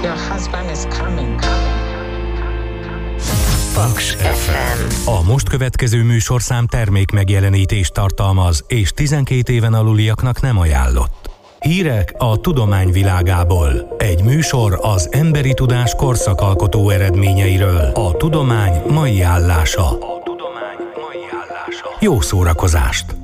Your husband is coming. Paks FM. A most következő műsorszám termék megjelenítést tartalmaz, és 12 éven aluliaknak nem ajánlott. Hírek a tudomány világából. Egy műsor az emberi tudás korszakalkotó eredményeiről. A tudomány mai állása. Jó szórakozást!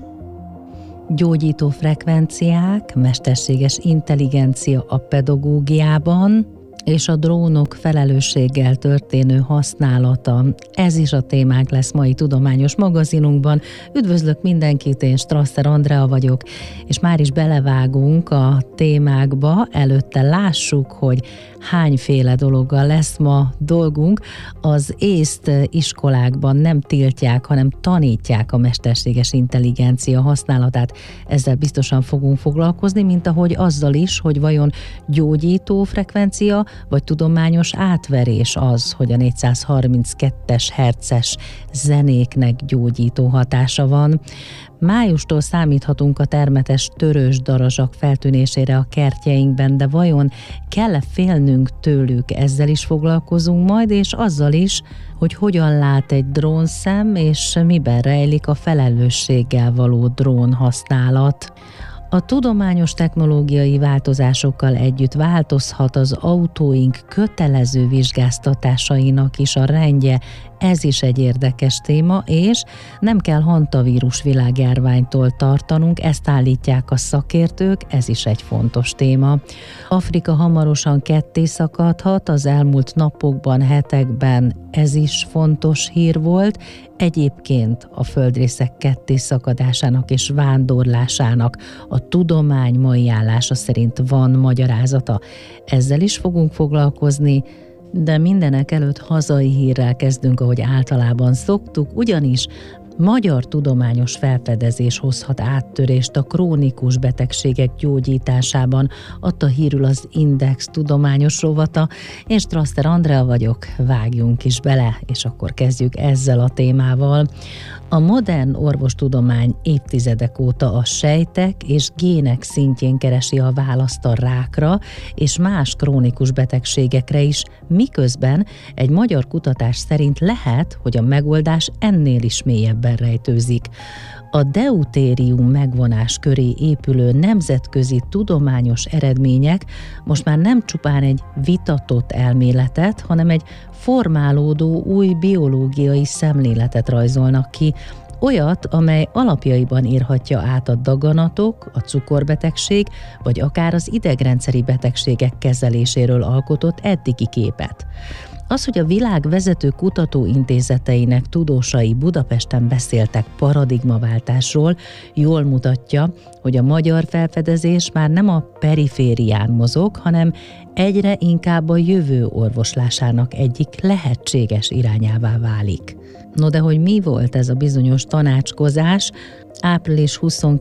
Gyógyító frekvenciák, mesterséges intelligencia a pedagógiában, és a drónok felelősséggel történő használata. Ez is a témánk lesz mai tudományos magazinunkban. Üdvözlök mindenkit, én Strasser Andrea vagyok, és már is belevágunk a témákba. Előtte lássuk, hogy hányféle dologgal lesz ma dolgunk. Az észt iskolákban nem tiltják, hanem tanítják a mesterséges intelligencia használatát. Ezzel biztosan fogunk foglalkozni, mint ahogy azzal is, hogy vajon gyógyító frekvencia, vagy tudományos átverés az, hogy a 432-es hertzes zenéknek gyógyító hatása van. Májustól számíthatunk a termetes törős darazsak feltűnésére a kertjeinkben, de vajon kell-e félnünk tőlük? Ezzel is foglalkozunk majd, és azzal is, hogy hogyan lát egy drónszem, és miben rejlik a felelősséggel való drón használat. A tudományos technológiai változásokkal együtt változhat az autóink kötelező vizsgáztatásainak is a rendje. Ez is egy érdekes téma, és nem kell hantavírus világjárványtól tartanunk, ezt állítják a szakértők, ez is egy fontos téma. Afrika hamarosan ketté szakadhat, az elmúlt napokban, hetekben ez is fontos hír volt. Egyébként a földrészek ketté szakadásának és vándorlásának a tudomány mai állása szerint van magyarázata. Ezzel is fogunk foglalkozni, de mindenek előtt hazai hírrel kezdünk, ahogy általában szoktuk, ugyanis magyar tudományos felfedezés hozhat áttörést a krónikus betegségek gyógyításában, adta hírül az Index tudományos rovata. Én Strasser Andrea vagyok, vágjunk is bele, és akkor kezdjük ezzel a témával. A modern orvostudomány évtizedek óta a sejtek és gének szintjén keresi a választ a rákra és más krónikus betegségekre is, miközben egy magyar kutatás szerint lehet, hogy a megoldás ennél is mélyebben rejtőzik. A deutérium megvonás köré épülő nemzetközi tudományos eredmények most már nem csupán egy vitatott elméletet, hanem egy formálódó új biológiai szemléletet rajzolnak ki, olyat, amely alapjaiban írhatja át a daganatok, a cukorbetegség, vagy akár az idegrendszeri betegségek kezeléséről alkotott eddigi képet. Az, hogy a világ vezető kutatóintézeteinek tudósai Budapesten beszéltek paradigmaváltásról, jól mutatja, hogy a magyar felfedezés már nem a periférián mozog, hanem egyre inkább a jövő orvoslásának egyik lehetséges irányává válik. No de hogy mi volt ez a bizonyos tanácskozás? Április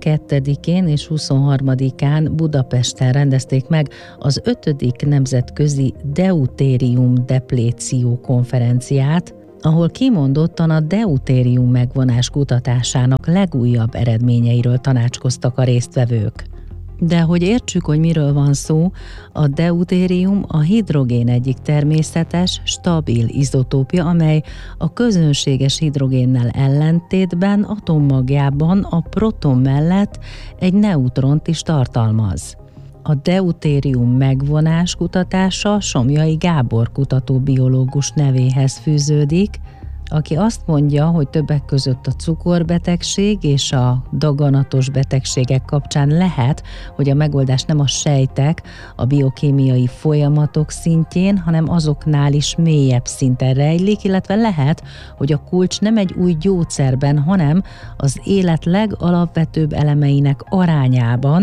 22-én és 23-án Budapesten rendezték meg az 5. nemzetközi deutérium depléció konferenciát, ahol kimondottan a deutérium megvonás kutatásának legújabb eredményeiről tanácskoztak a résztvevők. De hogy értsük, hogy miről van szó, a deutérium a hidrogén egyik természetes, stabil izotópja, amely a közönséges hidrogénnel ellentétben atommagjában a proton mellett egy neutront is tartalmaz. A deutérium megvonás kutatása Somlyai Gábor kutatóbiológus nevéhez fűződik, aki azt mondja, hogy többek között a cukorbetegség és a daganatos betegségek kapcsán lehet, hogy a megoldás nem a sejtek, a biokémiai folyamatok szintjén, hanem azoknál is mélyebb szinten rejlik, illetve lehet, hogy a kulcs nem egy új gyógyszerben, hanem az élet legalapvetőbb elemeinek arányában,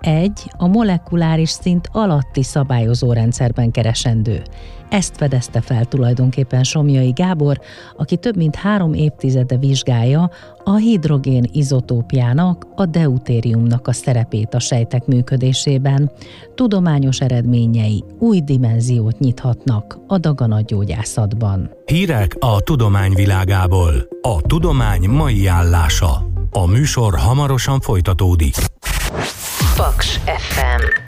a molekuláris szint alatti szabályozórendszerben keresendő. Ezt fedezte fel tulajdonképpen Somlyai Gábor, aki több mint 3 évtizede vizsgálja a hidrogén izotópjának, a deutériumnak a szerepét a sejtek működésében. Tudományos eredményei új dimenziót nyithatnak a daganatgyógyászatban. Hírek a tudomány világából. A tudomány mai állása. A műsor hamarosan folytatódik. Paks FM.